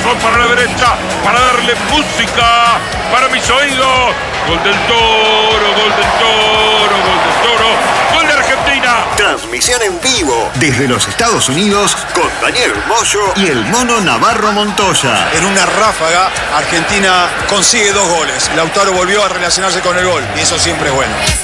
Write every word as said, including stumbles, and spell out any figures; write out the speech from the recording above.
corazón, para la derecha, para darle música para mis oídos. Gol del Toro, gol del Toro, gol del Toro, gol de Argentina. Transmisión en vivo desde los Estados Unidos con Daniel Moyo y el Mono Navarro Montoya. En una ráfaga, Argentina consigue dos goles. Lautaro volvió a relacionarse con el gol y eso siempre es bueno.